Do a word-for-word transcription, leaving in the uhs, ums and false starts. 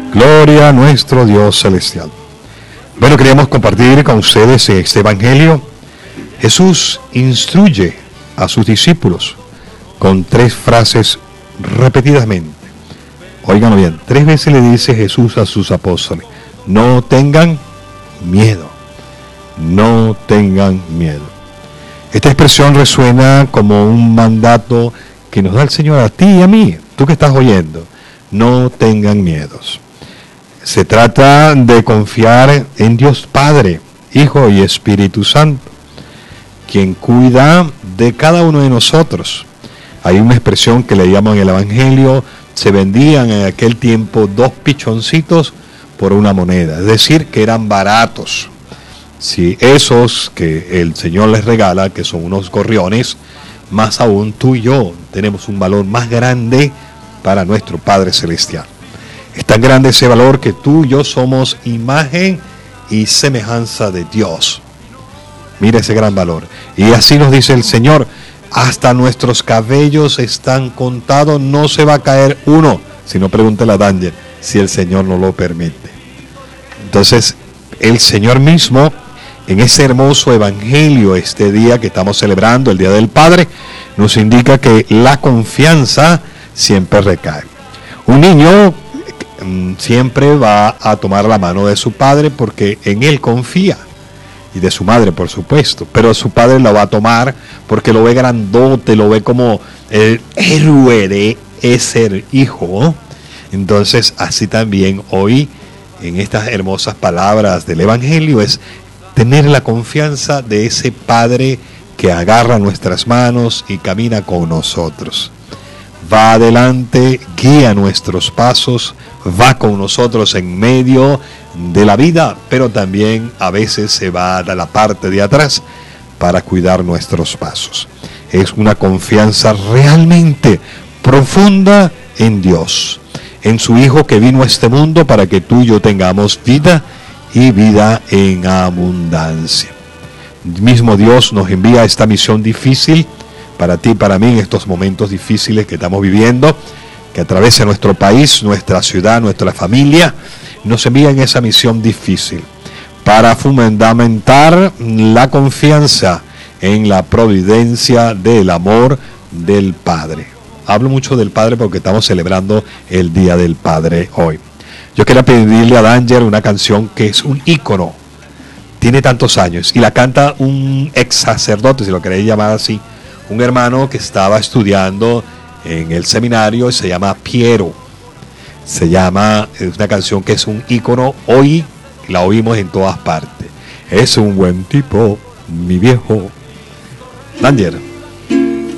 Gloria a nuestro Dios celestial. Bueno, queríamos compartir con ustedes este evangelio. Jesús instruye a sus discípulos con tres frases repetidamente. Óiganlo bien, tres veces le dice Jesús a sus apóstoles: no tengan miedo, no tengan miedo. Esta expresión resuena como un mandato que nos da el Señor a ti y a mí, tú que estás oyendo. No tengan miedos. Se trata de confiar en Dios Padre, Hijo y Espíritu Santo, quien cuida de cada uno de nosotros. Hay una expresión que le llaman en el Evangelio: se vendían en aquel tiempo dos pichoncitos por una moneda, es decir, que eran baratos. Si esos que el Señor les regala, que son unos gorriones, más aún tú y yo tenemos un valor más grande para nuestro Padre Celestial. Es tan grande ese valor que tú y yo somos imagen y semejanza de Dios. Mira ese gran valor. Y así nos dice el Señor: hasta nuestros cabellos están contados, no se va a caer uno. Si no, pregúntale a Daniel, si el Señor no lo permite. Entonces, el Señor mismo, en ese hermoso evangelio, este día que estamos celebrando, el Día del Padre, nos indica que la confianza siempre recae. Un niño siempre va a tomar la mano de su padre porque en él confía, y de su madre, por supuesto, pero su padre la va a tomar porque lo ve grandote, lo ve como el héroe de ese hijo. Entonces, así también hoy, en estas hermosas palabras del evangelio, es tener la confianza de ese Padre que agarra nuestras manos y camina con nosotros. Va adelante, guía nuestros pasos, va con nosotros en medio de la vida, pero también a veces se va a la parte de atrás para cuidar nuestros pasos. Es una confianza realmente profunda en Dios, en su Hijo que vino a este mundo para que tú y yo tengamos vida y vida en abundancia. El mismo Dios nos envía esta misión difícil para ti y para mí en estos momentos difíciles que estamos viviendo, que atraviesa nuestro país, nuestra ciudad, nuestra familia. Nos envía en esa misión difícil para fundamentar la confianza en la providencia del amor del Padre. Hablo mucho del Padre porque estamos celebrando el Día del Padre hoy. Yo quería pedirle a Danger una canción que es un ícono, tiene tantos años, y la canta un ex sacerdote, si lo queréis llamar así, un hermano que estaba estudiando en el seminario y se llama Piero. Se llama, es una canción que es un ícono, hoy la oímos en todas partes. Es un buen tipo, mi viejo. Danger.